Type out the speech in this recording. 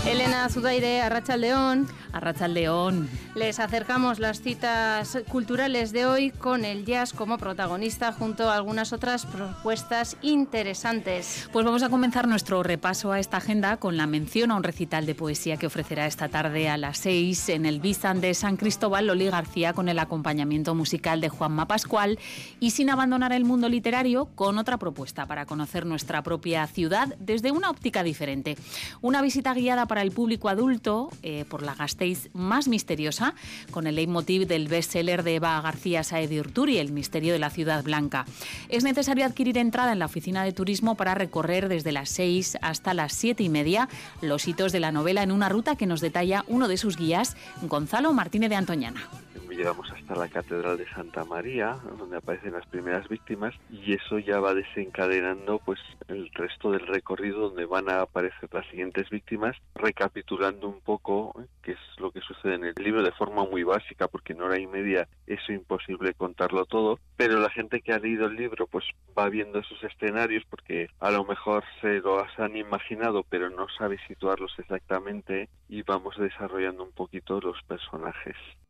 Elena Zudaire, Arratsaldeón. Arratsaldeón. Les acercamos las citas culturales de hoy con el jazz como protagonista junto a algunas otras propuestas interesantes. Pues vamos a comenzar nuestro repaso a esta agenda con la mención a un recital de poesía que ofrecerá esta tarde a las 6 en el Bizan de San Cristóbal Loli García con el acompañamiento musical de Juanma Pascual, y sin abandonar el mundo literario con otra propuesta para conocer nuestra propia ciudad desde una óptica diferente. Una visita guiada para el público adulto por la Gasteiz más misteriosa, con el leitmotiv del bestseller de Eva García Sáez de Urturi, El misterio de la ciudad blanca. Es necesario adquirir entrada en la oficina de turismo para recorrer desde las 6 hasta las 7:30 los hitos de la novela en una ruta que nos detalla uno de sus guías, Gonzalo Martínez de Antoñana. Llegamos hasta la Catedral de Santa María, donde aparecen las primeras víctimas, y eso ya va desencadenando pues el resto del recorrido, donde van a aparecer las siguientes víctimas, recapitulando un poco qué es lo que sucede en el libro de forma muy básica, porque en hora y media es imposible contarlo todo, pero la gente que ha leído el libro pues va viendo esos escenarios, porque a lo mejor se los han imaginado, pero no sabe situarlos exactamente, y vamos desarrollando un poquito los personajes.